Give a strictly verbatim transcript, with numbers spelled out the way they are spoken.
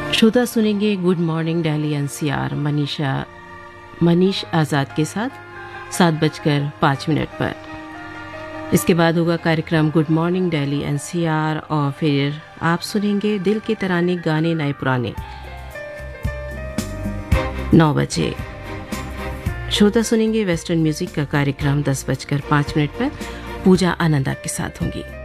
श्रोता सुनेंगे good morning Delhi NCR Manisha Manish आज़ाद के साथ सात बजकर पाँच मिनट पर। इसके बाद होगा कार्यक्रम गुड मॉर्निंग दिल्ली एनसीआर और फिर आप सुनेंगे दिल के तराने गाने नए पुराने नौ बजे। श्रोता सुनेंगे वेस्टर्न म्यूजिक का कार्यक्रम दस बजकर पाँच मिनट पर पूजा आनंदा के साथ होंगी।